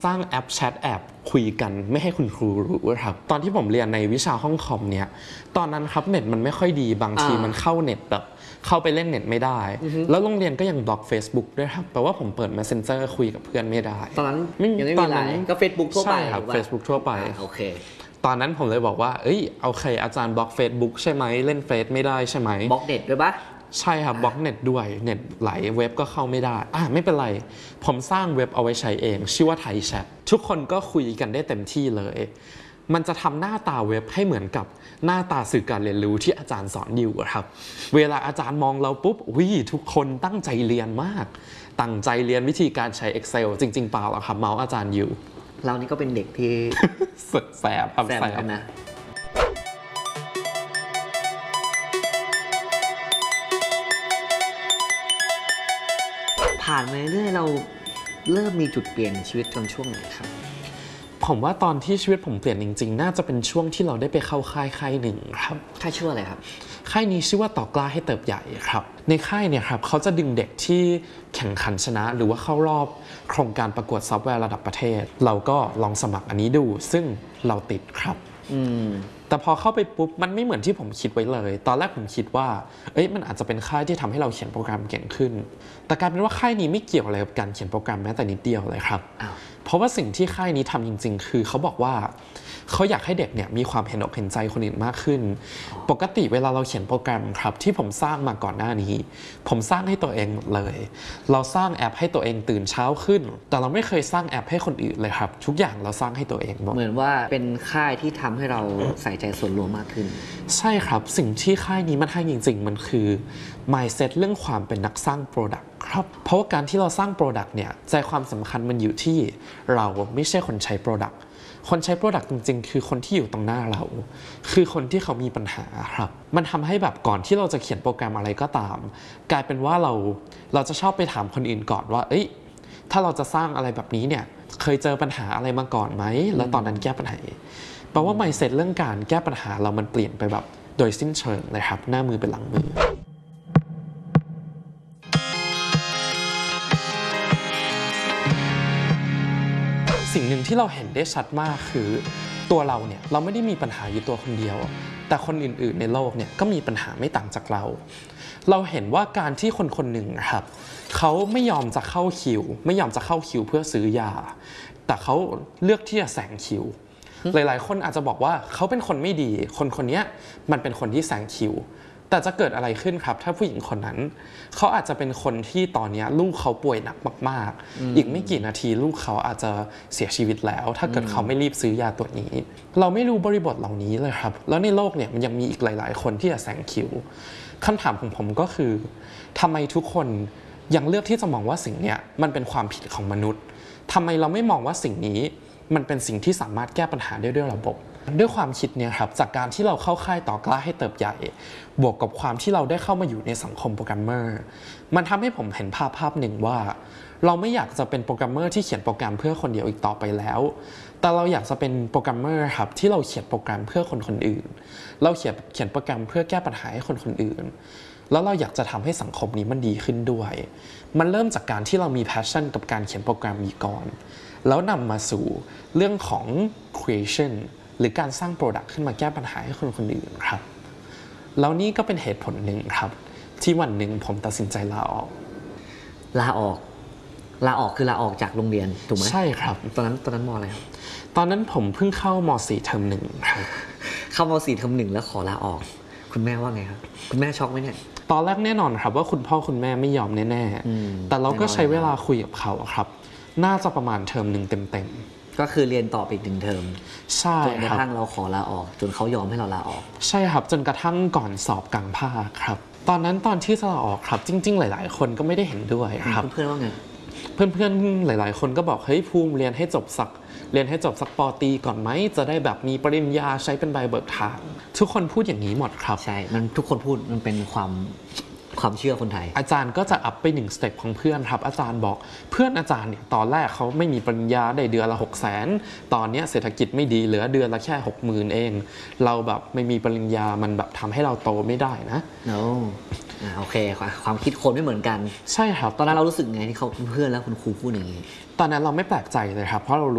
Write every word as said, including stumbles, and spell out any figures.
สร้างแอปแชทแอบคุยกันไม่ให้คุณครูรู้ครับตอนที่ผมเรียนในวิชาห้องคอมเนี่ยตอนนั้นครับเน็ตมันไม่ค่อยดีบางทีมันเข้าเน็ตแบบเข้าไปเล่นเน็ตไม่ได้แล้วโรงเรียนก็ยังบล็อก Facebook ด้วยครับแปลว่าผมเปิด Messenger คุยกับเพื่อนไม่ได้ตอนนั้นยังไม่มีไลน์ก็ Facebook ทั่วไปใช่ครับ Facebook ทั่วไปโอเคตอนนั้นผมเลยบอกว่าเอ้ยโอเคอาจารย์บล็อก Facebook ใช่ไหมเล่นเฟซไม่ได้ใช่ไหมบล็อกเน็ตด้วยปะใช่ครับบล็อกเน็ตด้วยเน็ตไหลเว็บก็เข้าไม่ได้อ่ะไม่เป็นไรผมสร้างเว็บเอาไว้ใช้เองชื่อว่าไทยแชททุกคนก็คุยกันได้เต็มที่เลยมันจะทำหน้าตาเว็บให้เหมือนกับหน้าตาสื่อการเรียนรู้ที่อาจารย์สอนอยู่ครับเวลาอาจารย์มองเราปุ๊บวิทุกคนตั้งใจเรียนมากตั้งใจเรียนวิธีการใช้ Excel จริงๆเปล่าหรอกครับเมาส์อาจารย์อยู่เรานี่ก็เป็นเด็กที่สุดแสบครับแสบกันนะผ่านมาเรื่อยเราเริ่มมีจุดเปลี่ยนชีวิตตอนช่วงไหนครับผมว่าตอนที่ชีวิตผมเปลี่ยนจริงๆน่าจะเป็นช่วงที่เราได้ไปเข้าค่ายค่ายหนึ่งครับค่ายชื่ออะไรครับค่ายนี้ชื่อว่าต่อกล้าให้เติบใหญ่ครับในค่ายเนี่ยครับเขาจะดึงเด็กที่แข่งขันชนะหรือว่าเข้ารอบโครงการประกวดซอฟต์แวร์ระดับประเทศเราก็ลองสมัครอันนี้ดูซึ่งเราติดครับอืมแต่พอเข้าไปปุ๊บมันไม่เหมือนที่ผมคิดไว้เลยตอนแรกผมคิดว่าเอ้ยมันอาจจะเป็นค่ายที่ทำให้เราเขียนโปรแกรมเก่งขึ้นแต่กลายเป็นว่าค่ายนี้ไม่เกี่ยวอะไรกับการเขียนโปรแกรมแม้แต่นิดเดียวเลยครับเพราะว่าสิ่งที่ค่ายนี้ทำจริงๆคือเขาบอกว่าเขาอยากให้เด็กเนี่ยมีความเห็นอกเห็นใจคนอื่นมากขึ้นปกติเวลาเราเขียนโปรแกรมครับที่ผมสร้างมาก่อนหน้านี้ผมสร้างให้ตัวเองเลยเราสร้างแอปให้ตัวเองตื่นเช้าขึ้นแต่เราไม่เคยสร้างแอปให้คนอื่นเลยครับทุกอย่างเราสร้างให้ตัวเองหมดเหมือนว่าเป็นค่ายที่ทำให้เราใส่ใจส่วนรวมมากขึ้นใช่ครับสิ่งที่ค่ายนี้มันให้จริงๆมันคือ mindset เรื่องความเป็นนักสร้าง product ครับเพราะว่าการที่เราสร้าง product เนี่ยใจความสำคัญมันอยู่ที่เราไม่ใช่คนใช้ product คนใช้ product จริงๆคือคนที่อยู่ตรงหน้าเราคือคนที่เขามีปัญหาครับมันทำให้แบบก่อนที่เราจะเขียนโปรแกรมอะไรก็ตามกลายเป็นว่าเราเราจะชอบไปถามคนอื่นก่อนว่าเอ้ยถ้าเราจะสร้างอะไรแบบนี้เนี่ยเคยเจอปัญหาอะไรมาก่อนไหมแล้วตอนนั้นแก้ปัญหาแปลว่า mindset เรื่องการแก้ปัญหาเรามันเปลี่ยนไปแบบโดยสิ้นเชิงเลยครับหน้ามือเป็นหลังมือสิ่งหนึ่งที่เราเห็นได้ชัดมากคือตัวเราเนี่ยเราไม่ได้มีปัญหาอยู่ตัวคนเดียวแต่คนอื่นๆในโลกเนี่ยก็มีปัญหาไม่ต่างจากเราเราเห็นว่าการที่คนคนหนึ่งครับเขาไม่ยอมจะเข้าคิวไม่ยอมจะเข้าคิวเพื่อซื้อยาแต่เขาเลือกที่จะแซงคิวหลายๆคนอาจจะบอกว่าเขาเป็นคนไม่ดีคนคนนี้มันเป็นคนที่แซงคิวแต่จะเกิดอะไรขึ้นครับถ้าผู้หญิงคนนั้นเขาอาจจะเป็นคนที่ตอนนี้ลูกเขาป่วยหนักมากๆอีกไม่กี่นาทีลูกเขาอาจจะเสียชีวิตแล้วถ้าเกิดเขาไม่รีบซื้อยาตัวนี้เราไม่รู้บริบทเหล่านี้เลยครับแล้วในโลกเนี่ยมันยังมีอีกหลายๆคนที่จะแซงคิวคำถามของผมก็คือทำไมทุกคนยังเลือกที่จะมองว่าสิ่งนี้มันเป็นความผิดของมนุษย์ทำไมเราไม่มองว่าสิ่งนี้มันเป็นสิ่งที่สามารถแก้ปัญหาได้ด้วยระบบด้วยความคิดเนี่ยครับจากการที่เราเข้าค่ายต่อกล้าให้เติบใหญ่บวกกับความที่เราได้เข้ามาอยู่ในสังคมโปรแกรมเมอร์มันทำให้ผมเห็นภาพภาพหนึ่งว่าเราไม่อยากจะเป็นโปรแกรมเมอร์ที่เขียนโปรแกรมเพื่อคนเดียวอีกต่อไปแล้วแต่เราอยากจะเป็นโปรแกรมเมอร์ครับที่เราเขียนโปรแกรมเพื่อคนคนอื่นเราเขียนเขียนโปรแกรมเพื่อแก้ปัญหาให้คนคนอื่นแล้วเราอยากจะทำให้สังคมนี้มันดีขึ้นด้วยมันเริ่มจากการที่เรามี passion กับการเขียนโปรแกรมนี้ก่อนแล้วนำมาสู่เรื่องของ creation หรือการสร้าง product ขึ้นมาแก้ปัญหาให้คนคนอื่นครับแล้วนี่ก็เป็นเหตุผลหนึ่งครับที่วันหนึ่งผมตัดสินใจลาออกลาออกลาออกคือลาออกจากโรงเรียนถูกไหมใช่ครับตอนนั้นตอนนั้นม.อะไรครับตอนนั้นผมเพิ่งเข้าม สี่ เทอมหนึ่งครับเข้าม สี่ เทอมหนึ่งแล้วขอลาออกคุณแม่ว่าไงครับคุณแม่ช็อกไหมเนี่ยตอนแรกแน่นอนครับว่าคุณพ่อคุณแม่ไม่ยอมแน่ๆแต่เราก็ใช้เวลาคุยกับเขาครับน่าจะประมาณเทอมหนึ่งเต็มๆก็คือเรียนต่อไปอีกหนึ่งเทอมใช่จนกระทั่งเราขอลาออกจนเขายอมให้เราลาออกใช่ครับจนกระทั่งก่อนสอบกลางภาคครับตอนนั้นตอนที่จะลาออกครับจริงๆหลายๆคนก็ไม่ได้เห็นด้วยครับเพื่อนๆว่าไงเพื่อนๆหลายๆคนก็บอกเฮ้ยภูมิเรียนให้จบสักเรียนให้จบสักป.ตรีก่อนไหมจะได้แบบมีปริญญาใช้เป็นใบเบิกทางทุกคนพูดอย่างนี้หมดครับใช่มันทุกคนพูดมันเป็นความความเชื่อคนไทยอาจารย์ก็จะอัพไปหนึ่งสเต็ปของเพื่อนครับอาจารย์บอกเพื่อนอาจารย์เนี่ยตอนแรกเขาไม่มีปริญญาได้เดือนละหกแสนตอนนี้เศรษฐกิจไม่ดีเหลือเดือนละแค่หกหมื่นเองเราแบบไม่มีปริญญามันแบบทำให้เราโตไม่ได้นะโน้โอเคความคิดคนไม่เหมือนกันใช่ครับตอนนั้นเรารู้สึกไงที่เขาเพื่อนแล้วคุณครูพูดอย่างนี้ตอนนั้นเราไม่แปลกใจเลยครับเพราะเรา